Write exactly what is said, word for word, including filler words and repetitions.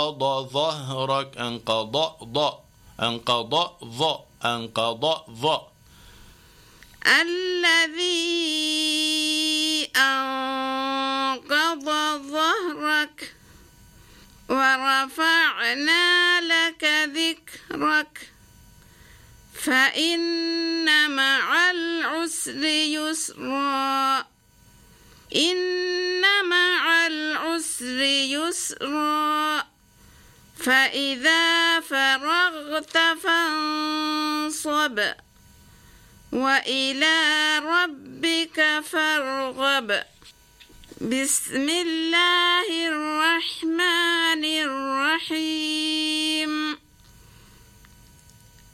انقضى ظهرك انقضى ض انقضى ظ انقضى ظ الذي أنقض ظهرك ورفعنا لك ذكرك فإن مع العسر يسرا إن مع العسر يسرا فإذا فرغت فانصب وإلى ربك فارغب. بسم الله الرحمن الرحيم.